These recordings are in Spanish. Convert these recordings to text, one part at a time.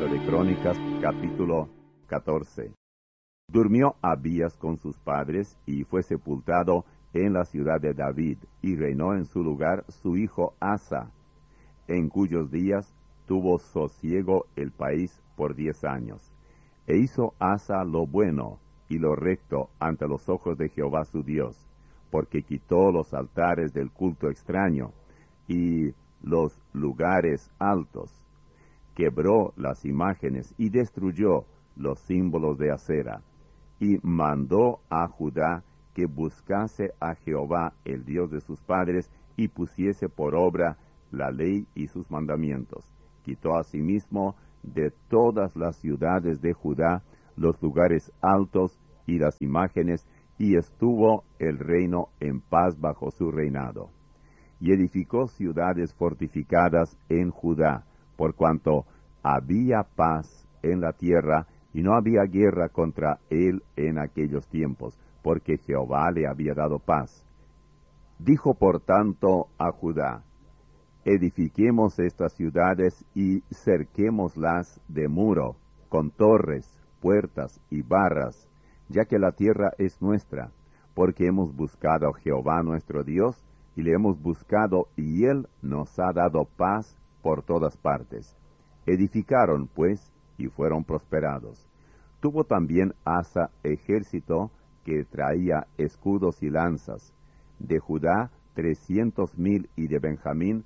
de Crónicas, capítulo 14. Durmió Abías con sus padres y fue sepultado en la ciudad de David, y reinó en su lugar su hijo Asa, en cuyos días tuvo sosiego el país por 10 años. E hizo Asa lo bueno y lo recto ante los ojos de Jehová su Dios, porque quitó los altares del culto extraño y los lugares altos, quebró las imágenes y destruyó los símbolos de acera, y mandó a Judá que buscase a Jehová, el Dios de sus padres, y pusiese por obra la ley y sus mandamientos. Quitó asimismo de todas las ciudades de Judá los lugares altos y las imágenes, y estuvo el reino en paz bajo su reinado. Y edificó ciudades fortificadas en Judá, por cuanto había paz en la tierra, y no había guerra contra él en aquellos tiempos, porque Jehová le había dado paz. Dijo por tanto a Judá: edifiquemos estas ciudades y cerquémoslas de muro, con torres, puertas y barras, ya que la tierra es nuestra, porque hemos buscado a Jehová nuestro Dios, y le hemos buscado, y él nos ha dado paz por todas partes. Edificaron, pues, y fueron prosperados. Tuvo también Asa ejército que traía escudos y lanzas. De Judá 300,000, y de Benjamín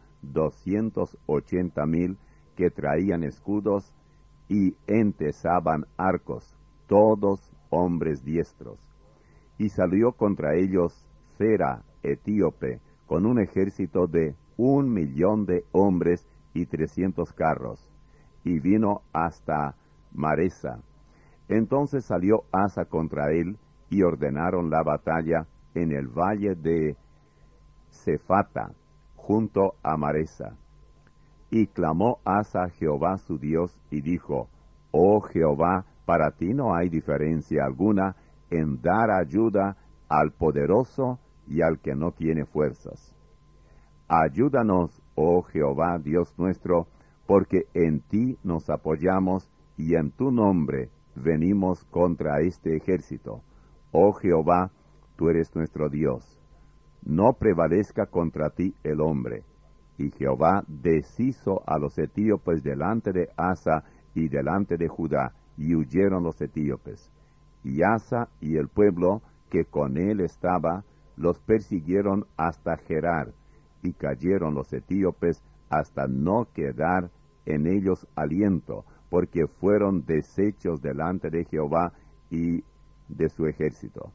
280,000, que traían escudos y entesaban arcos, todos hombres diestros. Y salió contra ellos Zera, etíope, con un ejército de 1,000,000 de hombres y 300 carros, y vino hasta Maresa. Entonces salió Asa contra él, y ordenaron la batalla en el valle de Cephata, junto a Maresa. Y clamó Asa a Jehová su Dios, y dijo: Oh Jehová, para ti no hay diferencia alguna en dar ayuda al poderoso y al que no tiene fuerzas. Ayúdanos, oh Jehová, Dios nuestro, porque en ti nos apoyamos, y en tu nombre venimos contra este ejército. Oh Jehová, tú eres nuestro Dios. No prevalezca contra ti el hombre. Y Jehová deshizo a los etíopes delante de Asa y delante de Judá, y huyeron los etíopes. Y Asa y el pueblo que con él estaba los persiguieron hasta Gerar, y cayeron los etíopes hasta no quedar en ellos aliento, porque fueron deshechos delante de Jehová y de su ejército.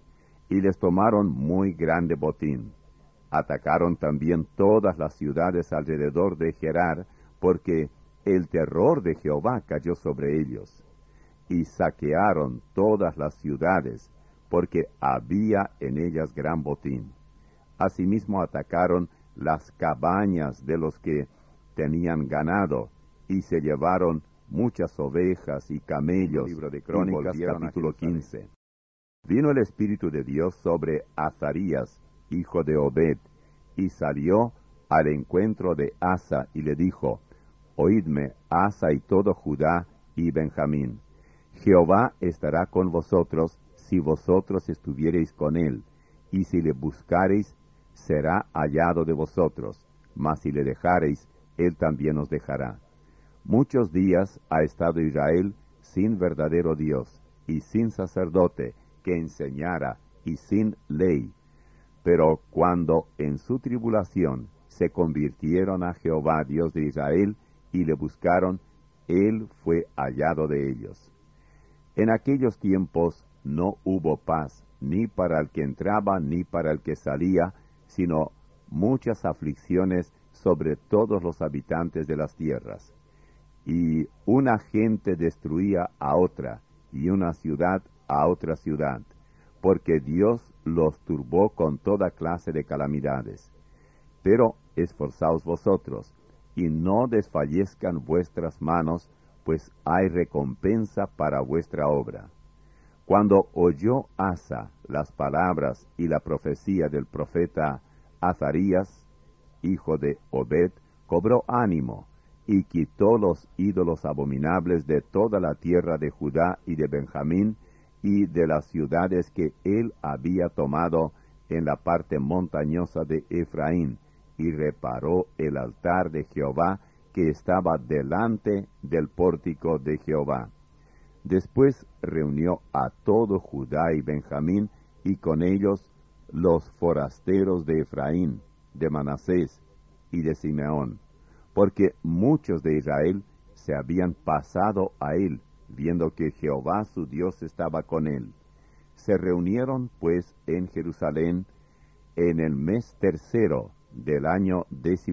Y les tomaron muy grande botín. Atacaron también todas las ciudades alrededor de Gerar, porque el terror de Jehová cayó sobre ellos. Y saquearon todas las ciudades, porque había en ellas gran botín. Asimismo atacaron las cabañas de los que tenían ganado, y se llevaron muchas ovejas y camellos. Libro de Crónicas, capítulo 15. Vino el Espíritu de Dios sobre Azarías, hijo de Obed, y salió al encuentro de Asa, y le dijo: Oídme, Asa y todo Judá y Benjamín. Jehová estará con vosotros si vosotros estuviereis con él, y si le buscareis, será hallado de vosotros, mas si le dejareis, él también os dejará. Muchos días ha estado Israel sin verdadero Dios, y sin sacerdote que enseñara, y sin ley. Pero cuando en su tribulación se convirtieron a Jehová Dios de Israel, y le buscaron, él fue hallado de ellos. En aquellos tiempos no hubo paz, ni para el que entraba, ni para el que salía, sino muchas aflicciones sobre todos los habitantes de las tierras. Y una gente destruía a otra, y una ciudad a otra ciudad, porque Dios los turbó con toda clase de calamidades. Pero esforzaos vosotros, y no desfallezcan vuestras manos, pues hay recompensa para vuestra obra. Cuando oyó Asa las palabras y la profecía del profeta Azarías, hijo de Obed, cobró ánimo, y quitó los ídolos abominables de toda la tierra de Judá y de Benjamín, y de las ciudades que él había tomado en la parte montañosa de Efraín, y reparó el altar de Jehová que estaba delante del pórtico de Jehová. Después reunió a todo Judá y Benjamín, y con ellos los forasteros de Efraín, de Manasés y de Simeón, porque muchos de Israel se habían pasado a él, viendo que Jehová su Dios estaba con él. Se reunieron pues en Jerusalén en el mes tercero del año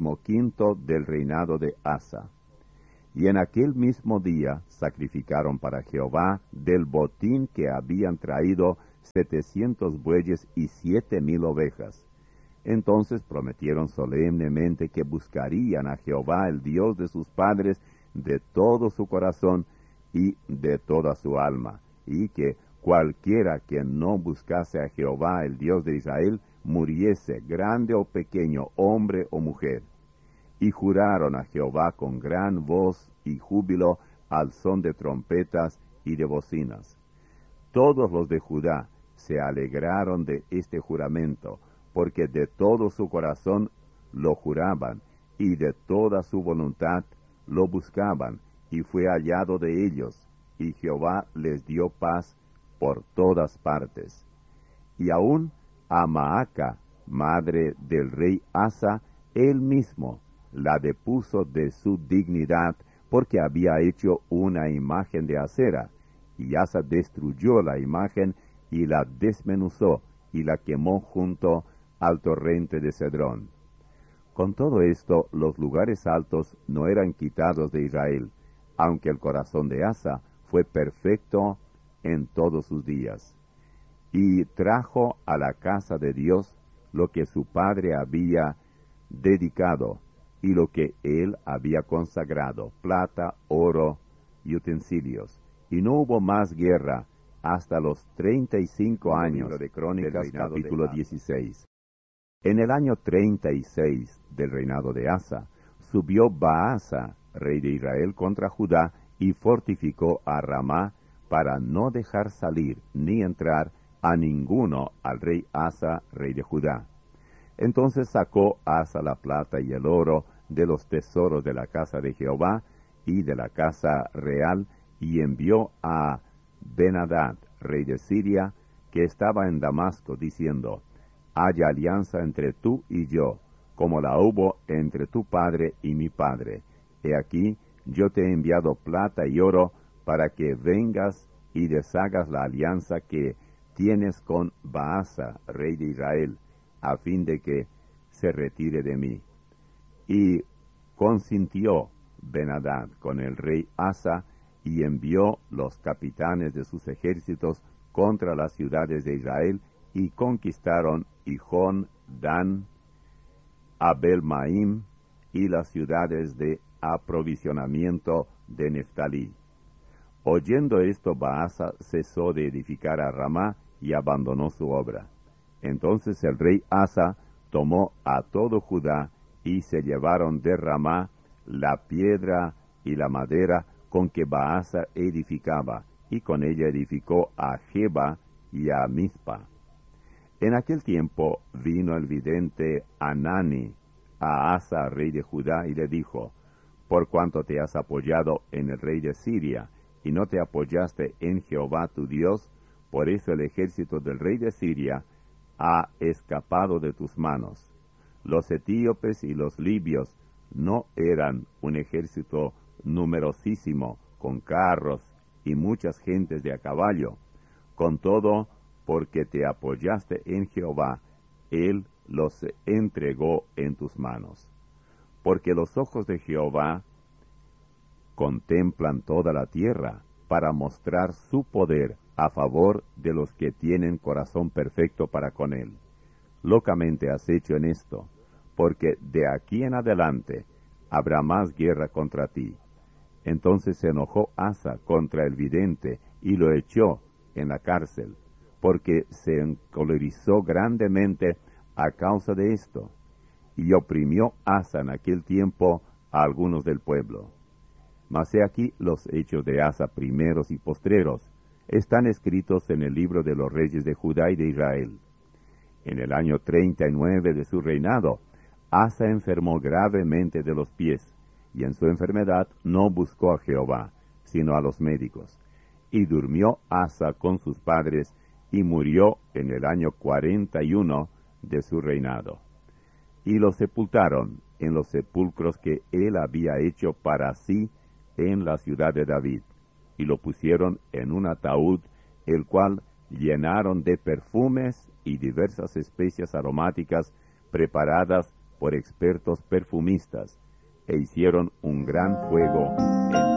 15 del reinado de Asa. Y en aquel mismo día sacrificaron para Jehová del botín que habían traído 700 bueyes y 7,000 ovejas. Entonces prometieron solemnemente que buscarían a Jehová, el Dios de sus padres, de todo su corazón y de toda su alma, y que cualquiera que no buscase a Jehová, el Dios de Israel, muriese, grande o pequeño, hombre o mujer. Y juraron a Jehová con gran voz y júbilo, al son de trompetas y de bocinas. Todos los de Judá se alegraron de este juramento, porque de todo su corazón lo juraban, y de toda su voluntad lo buscaban, y fue hallado de ellos, y Jehová les dio paz por todas partes. Y aún a Maaca, madre del rey Asa, él mismo la depuso de su dignidad, porque había hecho una imagen de acera, y Asa destruyó la imagen y la desmenuzó, y la quemó junto al torrente de Cedrón. Con todo esto, los lugares altos no eran quitados de Israel, aunque el corazón de Asa fue perfecto en todos sus días. Y trajo a la casa de Dios lo que su padre había dedicado, y lo que él había consagrado, plata, oro y utensilios. Y no hubo más guerra hasta los 35 años de Crónicas, capítulo 16. En el año 36 del reinado de Asa, subió Baasa, rey de Israel, contra Judá, y fortificó a Ramá, para no dejar salir ni entrar a ninguno al rey Asa, rey de Judá. Entonces sacó Asa la plata y el oro de los tesoros de la casa de Jehová y de la casa real, y envió a Ben-Hadad, rey de Siria, que estaba en Damasco, diciendo: haya alianza entre tú y yo, como la hubo entre tu padre y mi padre. He aquí, yo te he enviado plata y oro, para que vengas y deshagas la alianza que tienes con Baasa, rey de Israel, a fin de que se retire de mí. Y consintió Ben-Hadad con el rey Asa, y envió los capitanes de sus ejércitos contra las ciudades de Israel, y conquistaron Hijón, Dan, Abel-Maim, y las ciudades de aprovisionamiento de Neftalí. Oyendo esto, Baasa cesó de edificar a Ramá y abandonó su obra. Entonces el rey Asa tomó a todo Judá, y se llevaron de Ramá la piedra y la madera con que Baasa edificaba, y con ella edificó a Geba y a Mizpa. En aquel tiempo vino el vidente Anani a Asa, rey de Judá, y le dijo: por cuanto te has apoyado en el rey de Siria, y no te apoyaste en Jehová tu Dios, por eso el ejército del rey de Siria ha escapado de tus manos. Los etíopes y los libios no eran un ejército numerosísimo, con carros y muchas gentes de a caballo. Con todo, porque te apoyaste en Jehová, él los entregó en tus manos. Porque los ojos de Jehová contemplan toda la tierra, para mostrar su poder a favor de los que tienen corazón perfecto para con él. Locamente has hecho en esto, porque de aquí en adelante habrá más guerra contra ti. Entonces se enojó Asa contra el vidente, y lo echó en la cárcel, porque se encolerizó grandemente a causa de esto. Y oprimió Asa en aquel tiempo a algunos del pueblo. Mas he aquí los hechos de Asa primeros y postreros, están escritos en el libro de los reyes de Judá y de Israel. En el año 39 de su reinado, Asa enfermó gravemente de los pies, y en su enfermedad no buscó a Jehová, sino a los médicos. Y durmió Asa con sus padres, y murió en el año 41 de su reinado. Y lo sepultaron en los sepulcros que él había hecho para sí en la ciudad de David, y lo pusieron en un ataúd, el cual llenaron de perfumes y diversas especias aromáticas preparadas por expertos perfumistas, e hicieron un gran fuego